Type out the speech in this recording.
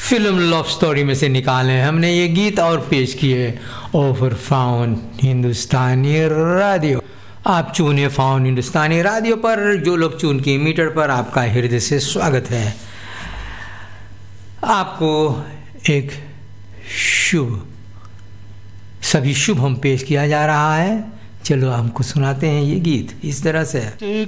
Film love story में से निकाले हमने ये गीत और पेश किए ओवर फाउन हिंदुस्तानी रेडियो। आप चुने फाउन हिंदुस्तानी रेडियो पर, जो लोग चुन की मीटर पर, आपका हृदय से स्वागत है। आपको एक सभी शुभ हम पेश किया जा रहा है। चलो हमको सुनाते हैं ये गीत इस तरह से।